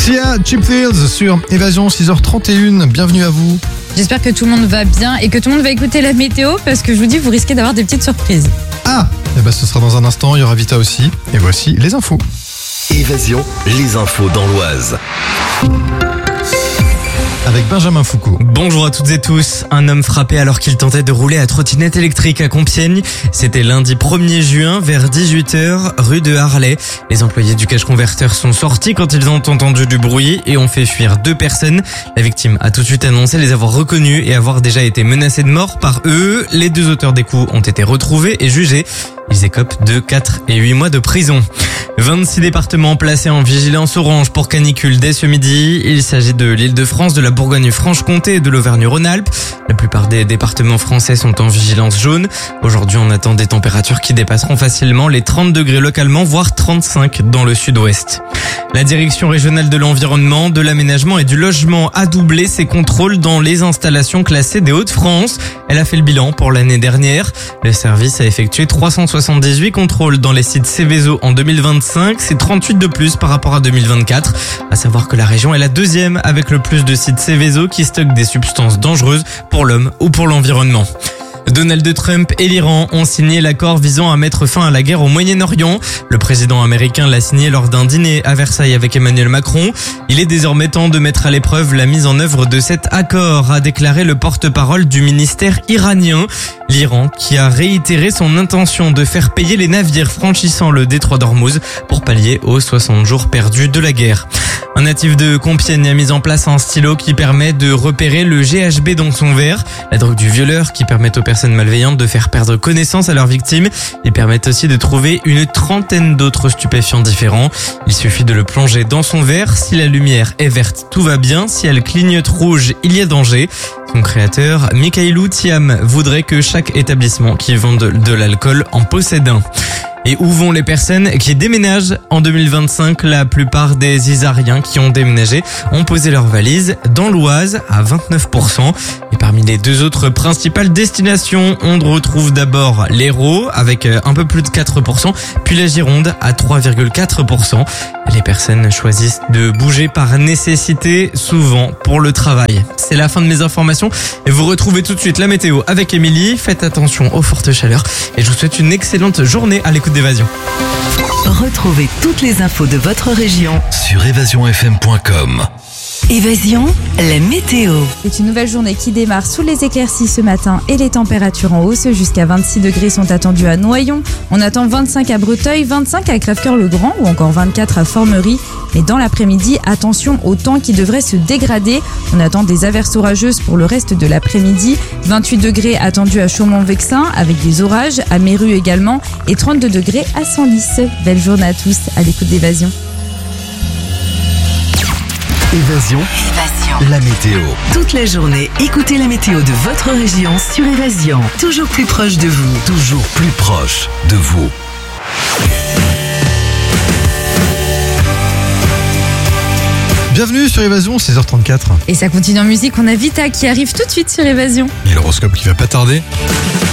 Sia Chipfields sur Évasion, 6h31, bienvenue à vous. J'espère que tout le monde va bien et que tout le monde va écouter la météo parce que je vous dis, vous risquez d'avoir des petites surprises. Ah, ce sera dans un instant, il y aura Vita aussi. Et voici les infos. Évasion, les infos dans l'Oise. Avec Benjamin Foucault. Bonjour à toutes et tous. Un homme frappé alors qu'il tentait de rouler à trottinette électrique à Compiègne. C'était lundi 1er juin vers 18h, rue de Harlay. Les employés du cash converteur sont sortis quand ils ont entendu du bruit et ont fait fuir 2 personnes. La victime a tout de suite annoncé les avoir reconnus et avoir déjà été menacés de mort par eux. Les 2 auteurs des coups ont été retrouvés et jugés. Ils écopent de 4 et 8 mois de prison. 26 départements placés en vigilance orange pour canicule dès ce midi. Il s'agit de l'Île-de-France, de la Bourgogne-Franche-Comté et de l'Auvergne-Rhône-Alpes. La plupart des départements français sont en vigilance jaune. Aujourd'hui, on attend des températures qui dépasseront facilement les 30 degrés localement, voire 35 dans le sud-ouest. La direction régionale de l'environnement, de l'aménagement et du logement a doublé ses contrôles dans les installations classées des Hauts-de-France. Elle a fait le bilan pour l'année dernière. Le service a effectué 378 contrôles dans les sites Céveso en 2025. C'est 38 de plus par rapport à 2024. À savoir que la région est la 2e avec le plus de sites Céveso qui stockent des substances dangereuses pour l'homme ou pour l'environnement. Donald Trump et l'Iran ont signé l'accord visant à mettre fin à la guerre au Moyen-Orient. Le président américain l'a signé lors d'un dîner à Versailles avec Emmanuel Macron. Il est désormais temps de mettre à l'épreuve la mise en œuvre de cet accord, a déclaré le porte-parole du ministère iranien. L'Iran qui a réitéré son intention de faire payer les navires franchissant le détroit d'Ormuz pour pallier aux 60 jours perdus de la guerre. Un natif de Compiègne a mis en place un stylo qui permet de repérer le GHB dans son verre, la drogue du violeur qui permet aux personnes malveillantes de faire perdre connaissance à leurs victimes. Ils permettent aussi de trouver une 30aine d'autres stupéfiants différents. Il suffit de le plonger dans son verre. Si la lumière est verte, tout va bien. Si elle clignote rouge, il y a danger. Son créateur, Mikhailou Thiam, voudrait que chaque établissement qui vend de l'alcool en possède un. Et où vont les personnes qui déménagent en 2025? La plupart des Isariens qui ont déménagé ont posé leurs valises dans l'Oise à 29%. Et parmi les 2 autres principales destinations, on retrouve d'abord l'Hérault avec un peu plus de 4%, puis la Gironde à 3,4%. Les personnes choisissent de bouger par nécessité, souvent pour le travail. C'est la fin de mes informations et vous retrouvez tout de suite la météo avec Émilie. Faites attention aux fortes chaleurs et je vous souhaite une excellente journée à l'écoute d'Évasion. Retrouvez toutes les infos de votre région Sur évasionfm.com. Évasion, la météo. C'est une nouvelle journée qui démarre sous les éclaircies ce matin et les températures en hausse. Jusqu'à 26 degrés sont attendues à Noyon. On attend 25 à Breteuil, 25 à Crèvecœur-le-Grand ou encore 24 à Formerie. Mais dans l'après-midi, attention au temps qui devrait se dégrader. On attend des averses orageuses pour le reste de l'après-midi. 28 degrés attendus à Chaumont-Vexin avec des orages, à Méru également et 32 degrés à Senlis. Belle journée à tous à l'écoute d'Évasion. Évasion, la météo. Toute la journée, écoutez la météo de votre région sur Évasion. Toujours plus proche de vous. Toujours plus proche de vous. Bienvenue sur Évasion, 16h34. Et ça continue en musique, on a Vita qui arrive tout de suite sur Évasion. Et l'horoscope qui va pas tarder.